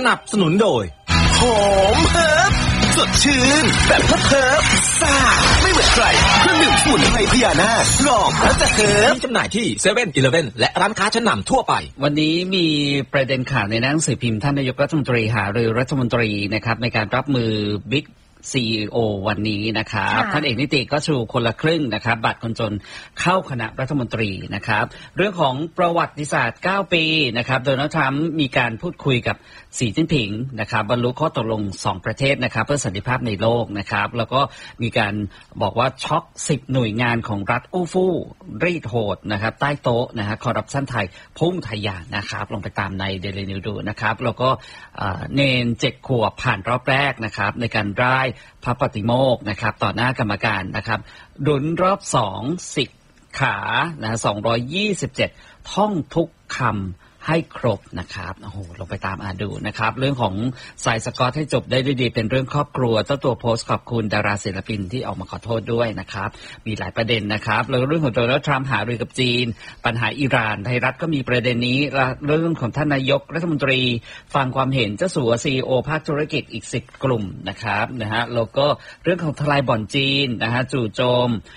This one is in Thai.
นับสนุนโดยหอมเฮิร์บสดชื่นแบบเฮิร์บซ่าไม่เหมือนใครเครื่องดื่มสมุนไพรพญานาคลองแล้วจะเฮิร์บมีจำหน่ายที่เซเว่นอีเลฟเว่นและร้านค้าชั้นนำทั่วไปวันนี้มีประเด็นข่าวในหนังสือพิมพ์ท่านนายกรัฐมนตรีหารือรัฐมนตรีนะครับในการรับมือบิ๊กCEO วันนี้นะครับท่านเอกนิติก็ชูคนละครึ่งนะครับบัตรคนจนเข้าคณะรัฐมนตรีนะครับเรื่องของประวัติศาสตร์9ปีนะครับโดนัลด์ทรัมป์มีการพูดคุยกับสีจิ้นผิงนะครับบรรลุข้อตกลง2ประเทศนะครับเพื่อสันติภาพในโลกนะครับแล้วก็มีการบอกว่าช็อก10หน่วยงานของรัฐอู้ฟู่รีดโหดนะครับใต้โต๊ะนะฮะคอร์รัปชันไทยพุ่งทะยานนะครับลงไปตามในเดลินิวดูนะครับแล้วก็เนน7 ขวบผ่านรอบแรกนะครับในการร่ายพระปฏิโมกข์นะครับต่อหน้ากรรมการนะครับรุนรอบ2 10 ขานะ227ท่องทุกคำให้ครบนะครับโอ้โหลงไปตามอ่านดูนะครับเรื่องของสายสกอตให้จบได้ด้วยดีเป็นเรื่องครอบครัวเจ้าตัวโพสต์ขอบคุณดาราศิลปินที่ออกมาขอโทษด้วยนะครับมีหลายประเด็นนะครับแล้วเรื่องของโดนัลด์ทรัมป์หารือกับจีนปัญหาอิหร่านไทยรัฐก็มีประเด็นนี้เรื่องของท่านนายกรัฐมนตรีฟังความเห็นเจ้าสัว CEO ภาคธุรกิจอีก10 กลุ่มนะครับนะฮะแล้วก็เรื่องของทลายบ่อนจีนนะฮะจู่โจม